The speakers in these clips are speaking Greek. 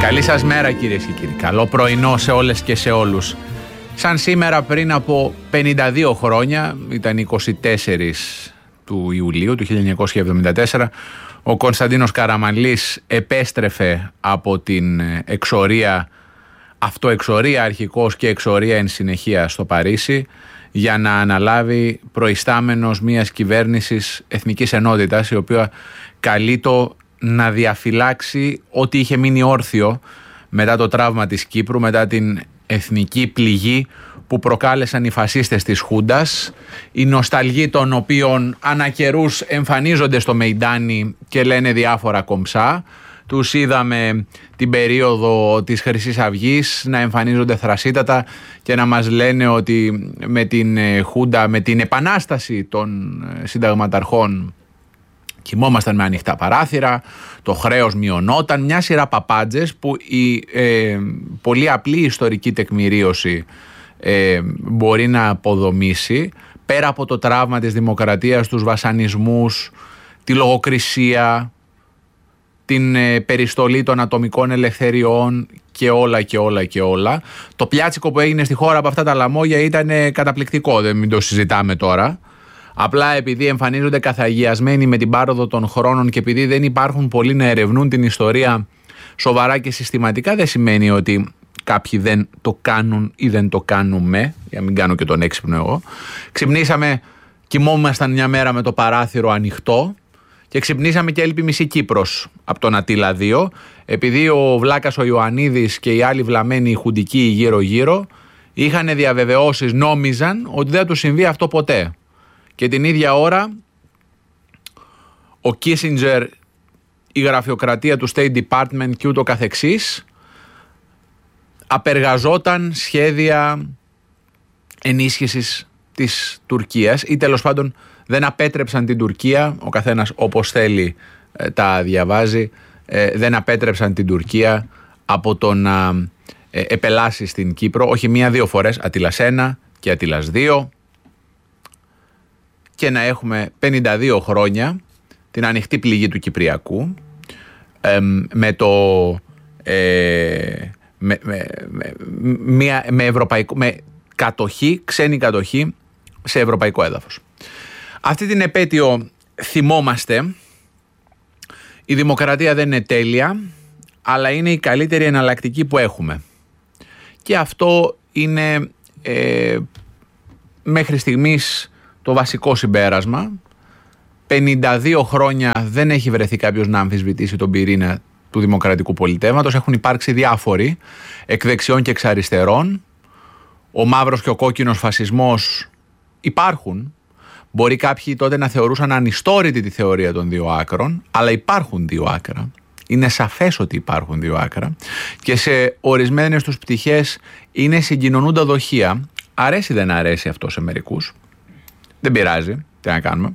Καλή σας μέρα κυρίες και κύριοι. Καλό πρωινό σε όλες και σε όλους. Σαν σήμερα πριν από 52 χρόνια, ήταν 24 του Ιουλίου του 1974, ο Κωνσταντίνος Καραμανλής επέστρεφε από την εξορία, αυτοεξορία αρχικώς και εξορία εν συνεχεία στο Παρίσι, για να αναλάβει προϊστάμενος μιας κυβέρνησης εθνικής ενότητας, η οποία καλείτο να διαφυλάξει ό,τι είχε μείνει όρθιο μετά το τραύμα της Κύπρου, μετά την εθνική πληγή που προκάλεσαν οι φασίστες της Χούντας, οι νοσταλγοί των οποίων ανά καιρούς εμφανίζονται στο Μεϊντάνι και λένε διάφορα κομψά. Τους είδαμε την περίοδο της Χρυσής Αυγής να εμφανίζονται θρασίτατα και να μας λένε ότι με την Χούντα, με την επανάσταση των συνταγματαρχών, κοιμόμασταν με ανοιχτά παράθυρα, το χρέος μειωνόταν, μια σειρά παπάντζες που η πολύ απλή ιστορική τεκμηρίωση μπορεί να αποδομήσει, πέρα από το τραύμα της δημοκρατίας, τους βασανισμούς, τη λογοκρισία, την περιστολή των ατομικών ελευθεριών και όλα. Το πιάτσικο που έγινε στη χώρα από αυτά τα λαμόγια ήταν καταπληκτικό, μην το συζητάμε τώρα. Απλά επειδή εμφανίζονται καθαγιασμένοι με την πάροδο των χρόνων και επειδή δεν υπάρχουν πολλοί να ερευνούν την ιστορία σοβαρά και συστηματικά, δεν σημαίνει ότι κάποιοι δεν το κάνουν ή δεν το κάνουμε, για να μην κάνω και τον έξυπνο εγώ. Ξυπνήσαμε, κοιμόμασταν μια μέρα με το παράθυρο ανοιχτό και ξυπνήσαμε και έλειπε μισή Κύπρος από τον Αττήλα 2, επειδή ο Βλάκας ο Ιωαννίδης και οι άλλοι βλαμμένοι χουντικοί γύρω-γύρω είχαν διαβεβαιώσεις, νόμιζαν ότι δεν τους συμβεί αυτό ποτέ. Και την ίδια ώρα ο Κίσινджερ, η γραφειοκρατία του State Department και ούτω καθεξής απεργαζόταν σχέδια ενίσχυσης της Τουρκίας ή τέλος πάντων δεν απέτρεψαν την Τουρκία, ο καθένας όπως θέλει τα διαβάζει, δεν απέτρεψαν την Τουρκία από το να επελάσει στην Κύπρο, όχι μία-δύο φορές, Αττήλας 1 και Αττήλας 2, και να έχουμε 52 χρόνια την ανοιχτή πληγή του Κυπριακού με κατοχή, ξένη κατοχή σε ευρωπαϊκό έδαφος. Αυτή την επέτειο θυμόμαστε. Η δημοκρατία δεν είναι τέλεια, αλλά είναι η καλύτερη εναλλακτική που έχουμε. Και αυτό είναι μέχρι στιγμής το βασικό συμπέρασμα. 52 χρόνια δεν έχει βρεθεί κάποιος να αμφισβητήσει τον πυρήνα του δημοκρατικού πολιτεύματος. Έχουν υπάρξει διάφοροι εκ δεξιών και εξ αριστερών. Ο μαύρος και ο κόκκινος φασισμός υπάρχουν. Μπορεί κάποιοι τότε να θεωρούσαν ανιστόρητη τη θεωρία των δύο άκρων, αλλά υπάρχουν δύο άκρα. Είναι σαφές ότι υπάρχουν δύο άκρα και σε ορισμένες τους πτυχές είναι συγκοινωνούντα δοχεία. Αρέσει δεν αρέσει αυτό σε μερικούς. Δεν πειράζει, τι να κάνουμε.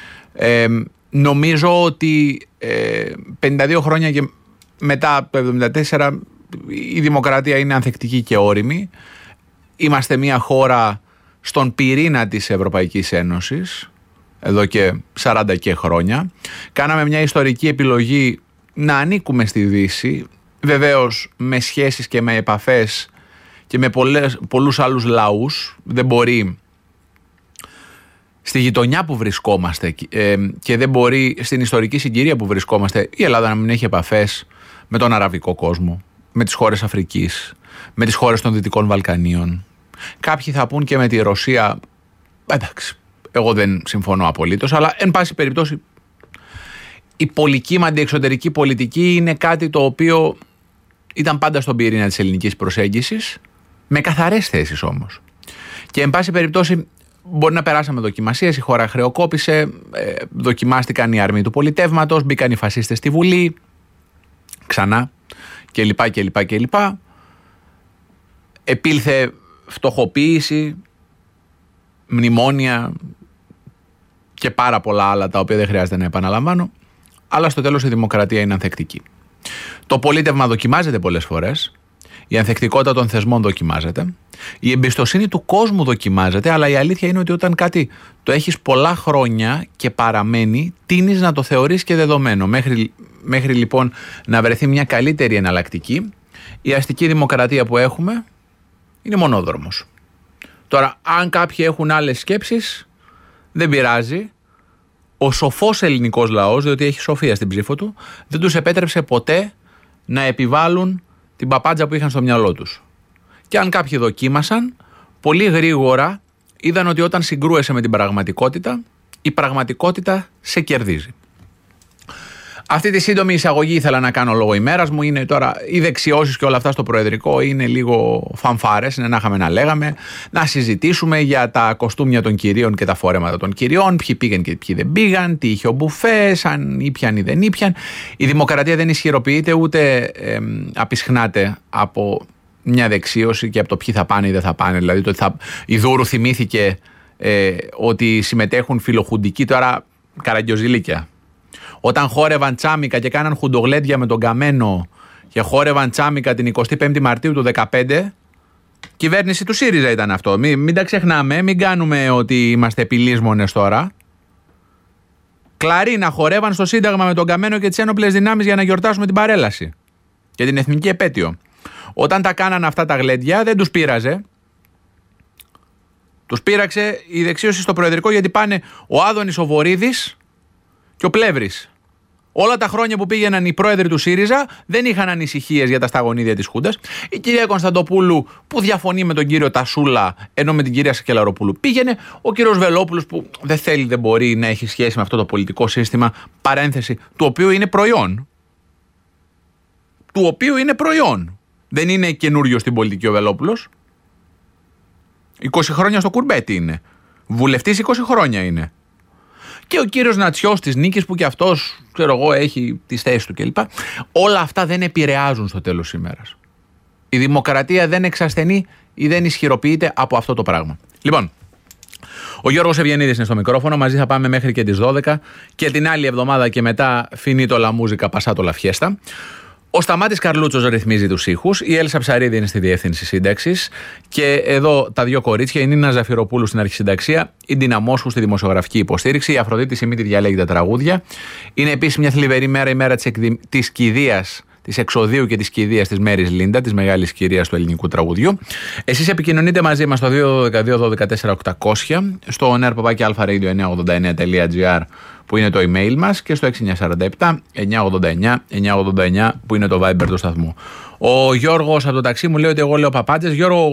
Νομίζω ότι 52 χρόνια και μετά το 1974 η δημοκρατία είναι ανθεκτική και όριμη. Είμαστε μια χώρα στον πυρήνα της Ευρωπαϊκής Ένωσης εδώ και 40 και χρόνια. Κάναμε μια ιστορική επιλογή να ανήκουμε στη Δύση, βεβαίως με σχέσεις και με επαφές και με πολλούς άλλους λαούς. Δεν μπορεί στη γειτονιά που βρισκόμαστε και δεν μπορεί στην ιστορική συγκυρία που βρισκόμαστε η Ελλάδα να μην έχει επαφές με τον αραβικό κόσμο, με τις χώρες Αφρικής, με τις χώρες των Δυτικών Βαλκανίων. Κάποιοι θα πούν και με τη Ρωσία. Εντάξει, εγώ δεν συμφωνώ απολύτως, αλλά εν πάση περιπτώσει η πολυκύμαντη εξωτερική πολιτική είναι κάτι το οποίο ήταν πάντα στον πυρήνα της ελληνικής προσέγγισης, με καθαρές θέσεις όμως. Και εν πάση περιπτώσει μπορεί να περάσαμε δοκιμασίες, η χώρα χρεοκόπησε, δοκιμάστηκαν οι αρμοί του πολιτεύματος, μπήκαν οι φασίστες στη Βουλή, ξανά κλπ. Επήλθε φτωχοποίηση, μνημόνια και πάρα πολλά άλλα τα οποία δεν χρειάζεται να επαναλαμβάνω, αλλά στο τέλος η δημοκρατία είναι ανθεκτική. Το πολίτευμα δοκιμάζεται πολλές φορές, η ανθεκτικότητα των θεσμών δοκιμάζεται, η εμπιστοσύνη του κόσμου δοκιμάζεται, αλλά η αλήθεια είναι ότι όταν κάτι το έχεις πολλά χρόνια και παραμένει, τείνεις να το θεωρείς και δεδομένο. Μέχρι λοιπόν να βρεθεί μια καλύτερη εναλλακτική, η αστική δημοκρατία που έχουμε είναι μονόδρομος. Τώρα, αν κάποιοι έχουν άλλες σκέψεις, δεν πειράζει. Ο σοφός ελληνικός λαός, διότι έχει σοφία στην ψήφο του, δεν τους επέτρεψε ποτέ να επιβάλλουν την παπάντζα που είχαν στο μυαλό τους. Και αν κάποιοι δοκίμασαν, πολύ γρήγορα είδαν ότι όταν συγκρούεσαι με την πραγματικότητα, η πραγματικότητα σε κερδίζει. Αυτή τη σύντομη εισαγωγή ήθελα να κάνω λόγω ημέρας μου. Είναι τώρα οι δεξιώσεις και όλα αυτά στο προεδρικό είναι λίγο φανφάρες. Είναι να είχαμε να λέγαμε, να συζητήσουμε για τα κοστούμια των κυρίων και τα φορέματα των κυριών, ποιοι πήγαν και ποιοι δεν πήγαν, τι είχε ο μπουφές, αν ήπιαν ή δεν ήπιαν. Η δημοκρατία δεν ισχυροποιείται ούτε απισχνάται από μια δεξίωση και από το ποιοι θα πάνε ή δεν θα πάνε. Δηλαδή, η Δούρου θυμήθηκε ότι συμμετέχουν φιλοχουντικοί τώρα καραγκιοζηλίκια. Όταν χόρευαν τσάμικα και κάναν χουντογλέντια με τον Καμένο και χόρευαν τσάμικα την 25η Μαρτίου του 2015, κυβέρνηση του ΣΥΡΙΖΑ ήταν αυτό. Μην τα ξεχνάμε, μην κάνουμε ότι είμαστε επιλύσμονες τώρα. Κλαρίνα χορεύαν στο Σύνταγμα με τον Καμένο και τις ένοπλες δυνάμεις για να γιορτάσουμε την παρέλαση και την εθνική επέτειο. Όταν τα κάναν αυτά τα γλέντια δεν τους πείραζε. Τους πείραξε η δεξίωση στο προεδρικό, γιατί πάνε ο Άδωνης, ο Βορίδης και ο Πλεύρης. Όλα τα χρόνια που πήγαιναν οι πρόεδροι του ΣΥΡΙΖΑ δεν είχαν ανησυχίες για τα σταγονίδια της Χούντας. Η κυρία Κωνσταντοπούλου που διαφωνεί με τον κύριο Τασούλα, ενώ με την κυρία Σακελαροπούλου πήγαινε. Ο κύριος Βελόπουλος που δεν θέλει, δεν μπορεί να έχει σχέση με αυτό το πολιτικό σύστημα, παρένθεση, του οποίου είναι προϊόν. Του οποίου είναι προϊόν. Δεν είναι καινούριο στην πολιτική ο Βελόπουλος. 20 χρόνια στο κουρμπέτι είναι. Βουλευτής 20 χρόνια είναι. Και ο κύριος Νατσιός της Νίκης που και αυτός, ξέρω εγώ, έχει τις θέσεις του κλπ. Όλα αυτά δεν επηρεάζουν στο τέλος της ημέρας. Η δημοκρατία δεν εξασθενεί ή δεν ισχυροποιείται από αυτό το πράγμα. Λοιπόν, ο Γιώργος Ευγενίδης είναι στο μικρόφωνο. Μαζί θα πάμε μέχρι και τις 12 και την άλλη εβδομάδα και μετά finito la musica, passato la fiesta. Ο Σταμάτης Καρλούτσος ρυθμίζει τους ήχους, η Έλσα Ψαρίδη είναι στη διεύθυνση σύνταξης και εδώ τα δύο κορίτσια, η Νίνα Ζαφυροπούλου στην αρχισυνταξία, η Ντίνα Μόσχου στη δημοσιογραφική υποστήριξη, η Αφροδίτη Σιμίτη διαλέγει τα τραγούδια. Είναι επίσης μια θλιβερή μέρα, η μέρα της κηδείας, της εξοδείου και της κηδείας της Μέρης Λίντα, της μεγάλης κυρίας του ελληνικού τραγουδιού. Εσείς επικοινωνείτε μαζί μας στο 212-212-4800, στο nerpapaki-alpha-radio989.gr που είναι το email μας και στο 6947-989-989 που είναι το Viber του σταθμού. Ο Γιώργος από το ταξί μου λέει ότι εγώ λέω παπάντζες. Γιώργο,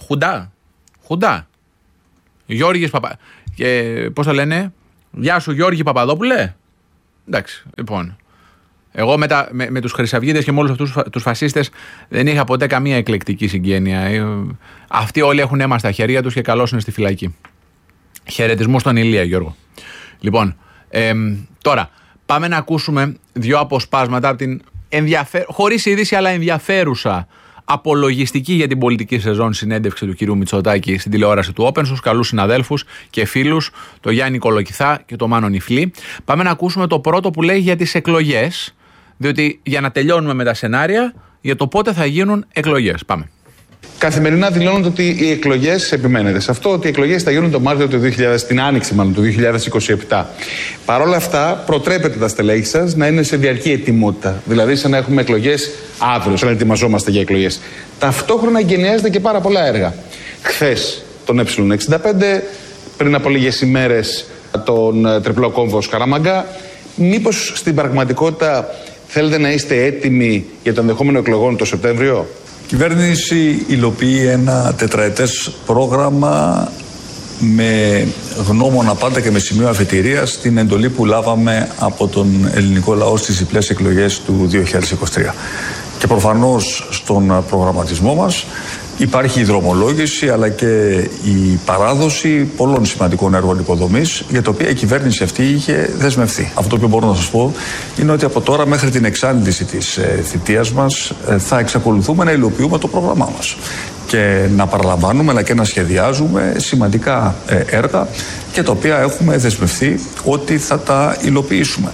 Χουντά. Γιώργης Παπα... Και πώς το λένε, γεια σου Γιώργη Παπαδόπουλε. Εντάξει, λοιπόν. Εγώ με τους χρυσαυγίτες και με όλους αυτούς τους φασίστες δεν είχα ποτέ καμία εκλεκτική συγγένεια. Αυτοί όλοι έχουν αίμα στα χέρια τους και καλώς είναι στη φυλακή. Χαιρετισμού στον Ηλία, Γιώργο. Λοιπόν, τώρα πάμε να ακούσουμε δύο αποσπάσματα από την χωρίς είδηση αλλά ενδιαφέρουσα απολογιστική για την πολιτική σεζόν συνέντευξη του κυρίου Μητσοτάκη στην τηλεόραση του Open στους καλούς συναδέλφους και φίλους, το Γιάννη Κολοκυθά και το Μάνο Νιφλή. Πάμε να ακούσουμε το πρώτο που λέει για τις εκλογές, διότι για να τελειώνουμε με τα σενάρια για το πότε θα γίνουν εκλογές. Πάμε. Καθημερινά δηλώνονται ότι οι εκλογές, επιμένετε σε αυτό, ότι οι εκλογές θα γίνουν το Μάρτιο του 2000, την Άνοιξη μάλλον του 2027. Παρ' όλα αυτά, προτρέπετε τα στελέχη σας να είναι σε διαρκή ετοιμότητα. Δηλαδή, σαν να έχουμε εκλογές αύριο, σαν να ετοιμαζόμαστε για εκλογές. Ταυτόχρονα εγκαινιάζεται και πάρα πολλά έργα. Χθες τον Ε65, πριν από λίγες ημέρες τον τριπλό κόμβο Σκαραμαγκά. Μήπως στην πραγματικότητα θέλετε να είστε έτοιμοι για το ενδεχόμενο εκλογών το Σεπτέμβριο? Η κυβέρνηση υλοποιεί ένα τετραετές πρόγραμμα με γνώμονα πάντα και με σημείο αφετηρίας την εντολή που λάβαμε από τον ελληνικό λαό στις διπλές εκλογές του 2023. Και προφανώς στον προγραμματισμό μας υπάρχει η δρομολόγηση αλλά και η παράδοση πολλών σημαντικών έργων υποδομής για τα οποία η κυβέρνηση αυτή είχε δεσμευτεί. Αυτό που μπορώ να σας πω είναι ότι από τώρα μέχρι την εξάντληση της θητείας μας θα εξακολουθούμε να υλοποιούμε το πρόγραμμά μας και να παραλαμβάνουμε αλλά και να σχεδιάζουμε σημαντικά έργα και τα οποία έχουμε δεσμευτεί ότι θα τα υλοποιήσουμε.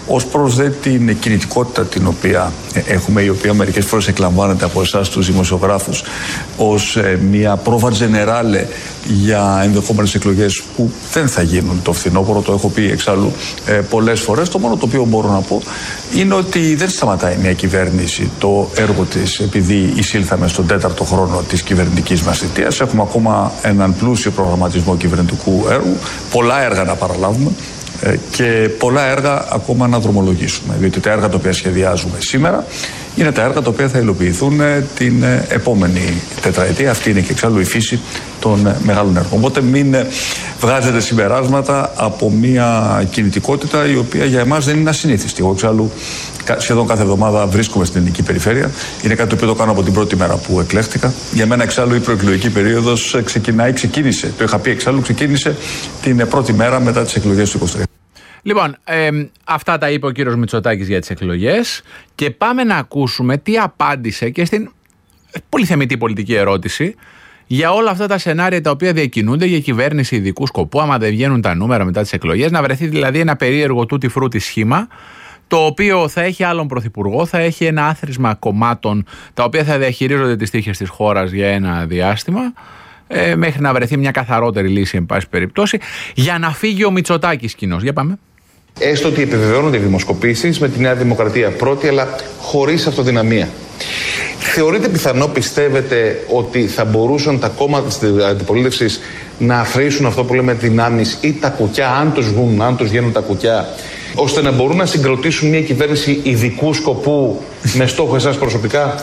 Ως προς την κινητικότητα την οποία έχουμε, η οποία μερικές φορές εκλαμβάνεται από εσάς τους δημοσιογράφους ως μια πρόβα τζενεράλε για ενδεχόμενες εκλογές που δεν θα γίνουν το φθινόπωρο, το έχω πει εξάλλου πολλές φορές. Το μόνο το οποίο μπορώ να πω είναι ότι δεν σταματάει μια κυβέρνηση το έργο της επειδή εισήλθαμε στον 4ο χρόνο της κυβερνητικής μας θητείας. Έχουμε ακόμα έναν πλούσιο προγραμματισμό κυβερνητικού έργου, πολλά έργα να παραλάβουμε και πολλά έργα ακόμα να δρομολογήσουμε. Διότι τα έργα τα οποία σχεδιάζουμε σήμερα είναι τα έργα τα οποία θα υλοποιηθούν την επόμενη τετραετία. Αυτή είναι και εξάλλου η φύση των μεγάλων έργων. Οπότε μην βγάζετε συμπεράσματα από μια κινητικότητα η οποία για εμάς δεν είναι ασυνήθιστη. Εγώ εξάλλου σχεδόν κάθε εβδομάδα βρίσκομαι στην ελληνική περιφέρεια. Είναι κάτι το οποίο το κάνω από την πρώτη μέρα που εκλέχτηκα. Για μένα εξάλλου η προεκλογική περίοδος ξεκίνησε. Το είχα πει εξάλλου, ξεκίνησε την πρώτη μέρα μετά τις εκλογές του 23. Λοιπόν, αυτά τα είπε ο κύριος Μητσοτάκης για τις εκλογές και πάμε να ακούσουμε τι απάντησε και στην πολύ θεμιτή πολιτική ερώτηση για όλα αυτά τα σενάρια τα οποία διακινούνται για κυβέρνηση ειδικού σκοπού, άμα δεν βγαίνουν τα νούμερα μετά τις εκλογές, να βρεθεί δηλαδή ένα περίεργο τούτη φρούτη σχήμα, το οποίο θα έχει άλλον πρωθυπουργό, θα έχει ένα άθροισμα κομμάτων τα οποία θα διαχειρίζονται τις τύχες της χώρας για ένα διάστημα, μέχρι να βρεθεί μια καθαρότερη λύση, εν πάση περιπτώσει, για να φύγει ο Μητσοτάκης κοινός. Για πάμε. Έστω ότι επιβεβαιώνονται οι δημοσκοπήσεις με τη Νέα Δημοκρατία πρώτη, αλλά χωρίς αυτοδυναμία. Θεωρείτε πιθανό, πιστεύετε, ότι θα μπορούσαν τα κόμματα της αντιπολίτευσης να αφρίσουν αυτό που λέμε δυνάμεις ή τα κουκιά, αν τους βγαίνουν τα κουκιά, ώστε να μπορούν να συγκροτήσουν μια κυβέρνηση ειδικού σκοπού με στόχο εσάς προσωπικά?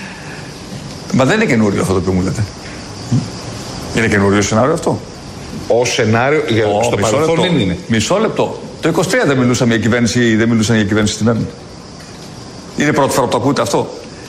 Μα δεν είναι καινούριο αυτό το οποίο μου λέτε. Είναι καινούριο σενάριο αυτό? Ως σενάριο, στο παρελθόν δεν είναι. Μισό λεπτό. Το 23 δεν μιλούσαν για κυβέρνηση στην Ένωση. Είναι πρώτη φορά που το ακούτε αυτό?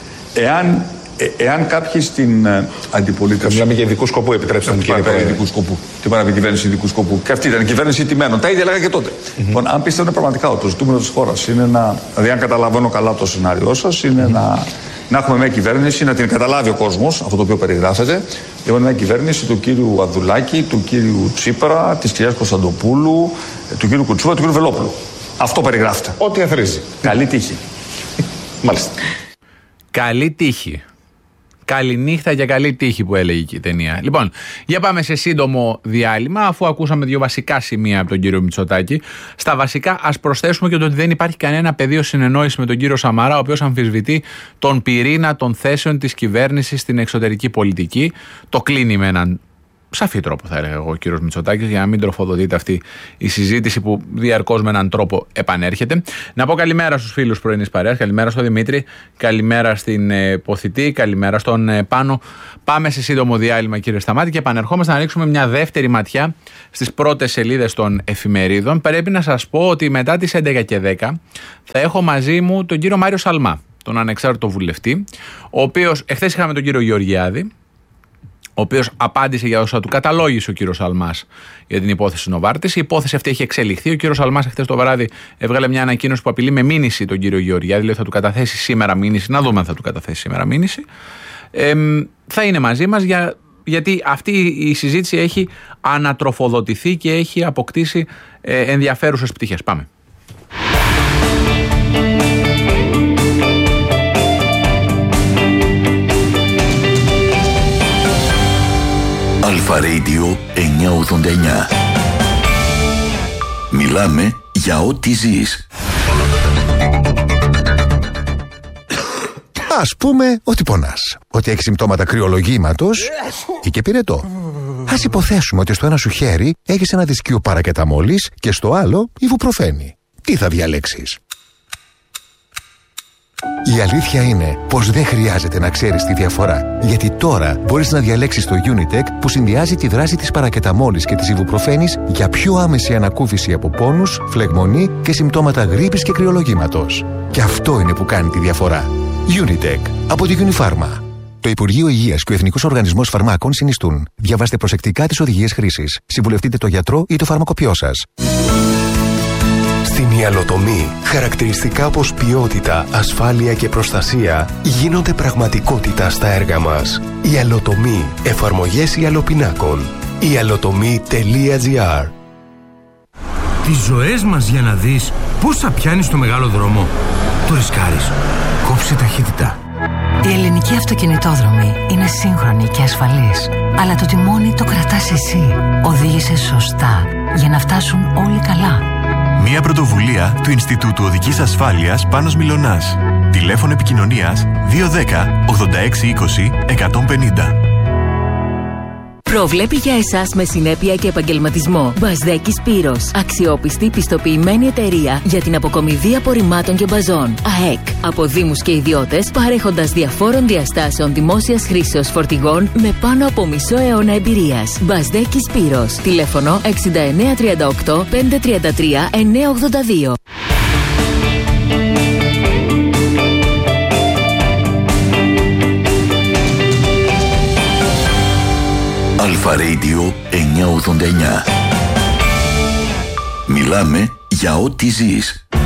Εάν κάποιοι στην αντιπολίτευση. Μιλάμε για ειδικού σκοπού, επιτρέψτε μου κύριε Πρόεδρε. Ειδικού σκοπού. Τι πάνε από κυβέρνηση ειδικού σκοπού. Και αυτή ήταν κυβέρνηση τιμένων. Τα ίδια έλεγα και τότε. Λοιπόν, αν πιστεύουν πραγματικά ότι το ζητούμενο της χώρας είναι να. Δηλαδή, αν καταλαβαίνω καλά το σενάριό σας, είναι να έχουμε μια κυβέρνηση, να την καταλάβει ο κόσμος, αυτό το οποίο περιγράφεται. Λοιπόν, μια κυβέρνηση του κύριου Ανδρουλάκη, του κύριου Τσίπρα, της κυρίας Κωνσταντοπούλου, του κύριου Κουτσούβα, του κύριου Βελόπουλου. Αυτό περιγράφεται. Ό,τι αθροίζει. Καλή τύχη. Μάλιστα. Καλή τύχη. Καληνύχτα και καλή τύχη που έλεγε και η ταινία. Λοιπόν, για πάμε σε σύντομο διάλειμμα, αφού ακούσαμε δύο βασικά σημεία από τον κύριο Μητσοτάκη. Στα βασικά, ας προσθέσουμε και το ότι δεν υπάρχει κανένα πεδίο συνεννόηση με τον κύριο Σαμαρά, ο οποίος αμφισβητεί τον πυρήνα των θέσεων της κυβέρνησης στην εξωτερική πολιτική. Το κλείνει με έναν σαφή τρόπο, θα έλεγα εγώ, ο κύριος Μητσοτάκης, για να μην τροφοδοτείται αυτή η συζήτηση που διαρκώς με έναν τρόπο επανέρχεται. Να πω καλημέρα στους φίλους πρωινής παρέας, καλημέρα στον Δημήτρη, καλημέρα στην Ποθητή, καλημέρα στον Πάνο. Πάμε σε σύντομο διάλειμμα, κύριε Σταμάτη, και επανερχόμαστε να ρίξουμε μια δεύτερη ματιά στις πρώτες σελίδες των εφημερίδων. Πρέπει να σας πω ότι μετά τις 11 και 10 θα έχω μαζί μου τον κύριο Μάριο Σαλμά, τον ανεξάρτητο βουλευτή, ο οποίος εχθές είχαμε τον κύριο Γεωργιάδη, ο οποίος απάντησε για όσα του καταλόγησε ο κύριος Σαλμάς για την υπόθεση Νοβάρτης. Η υπόθεση αυτή έχει εξελιχθεί. Ο κύριος Σαλμάς χθες το βράδυ έβγαλε μια ανακοίνωση που απειλεί με μήνυση τον κύριο Γεωργιάδη. Λέει θα του καταθέσει σήμερα μήνυση. Να δούμε αν θα του καταθέσει σήμερα μήνυση. Θα είναι μαζί μας γιατί αυτή η συζήτηση έχει ανατροφοδοτηθεί και έχει αποκτήσει ενδιαφέρουσες πτυχές. Πάμε. Αλφα Radio 989. Μιλάμε για ό,τι ζεις. Ας πούμε ότι πονάς, ότι έχεις συμπτώματα κρυολογήματος ή και πυρετό. Ας υποθέσουμε ότι στο ένα σου χέρι έχεις ένα δισκείο παρακεταμόλης και στο άλλο ιβουπροφένη. Τι θα διαλέξεις? Η αλήθεια είναι πως δεν χρειάζεται να ξέρεις τη διαφορά, γιατί τώρα μπορείς να διαλέξεις το Unitec που συνδυάζει τη δράση της παρακεταμόλης και της ιβουπροφένης για πιο άμεση ανακούφιση από πόνους, φλεγμονή και συμπτώματα γρίπης και κρυολογήματος. Και αυτό είναι που κάνει τη διαφορά. Unitec από τη Unifarma. Το Υπουργείο Υγείας και ο Εθνικός Οργανισμός Φαρμάκων συνιστούν. Διαβάστε προσεκτικά τις οδηγίες χρήσης. Συμβουλευτείτε το γιατρό ή το φαρμακοποιό σας. Στην ιαλοτομή, χαρακτηριστικά όπως ποιότητα, ασφάλεια και προστασία γίνονται πραγματικότητα στα έργα μας. Ιαλοτομή, εφαρμογές ιαλοπινάκων. ιαλοτομή.gr. Τις ζωές μας για να δεις Πόσα πιάνεις στο μεγάλο δρόμο? Το ρισκάρεις. Κόψε ταχύτητα. Η ελληνική αυτοκινητόδρομη είναι σύγχρονη και ασφαλής. Αλλά το τιμόνι το κρατάς εσύ. Οδήγησε σωστά για να φτάσουν όλοι καλά. Μια πρωτοβουλία του Ινστιτούτου Οδικής Ασφάλειας Πάνος Μιλωνάς. Τηλέφωνο επικοινωνίας 210 86 20 150. Προβλέπει για εσάς με συνέπεια και επαγγελματισμό. Μπαζδέκη Σπύρος. Αξιόπιστη, πιστοποιημένη εταιρεία για την αποκομιδή απορριμμάτων και μπαζών. ΑΕΚ. Από δήμους και ιδιώτες, παρέχοντας διαφόρων διαστάσεων δημόσιας χρήσεως φορτηγών με πάνω από μισό αιώνα εμπειρίας. Μπαζδέκη Σπύρος. Τηλέφωνο 6938 533 982. Αλφα Radio 989. Μιλάμε για ό,τι ζεις.